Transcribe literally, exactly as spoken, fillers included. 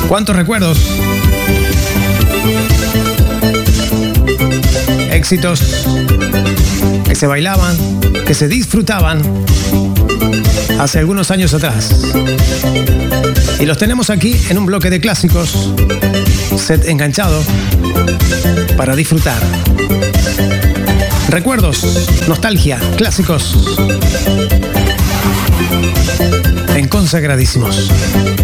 ¿Cuántos recuerdos? Éxitos que se bailaban, que se disfrutaban hace algunos años atrás. Y los tenemos aquí en un bloque de clásicos, set enganchado para disfrutar. Recuerdos, nostalgia, clásicos en Consagradísimos.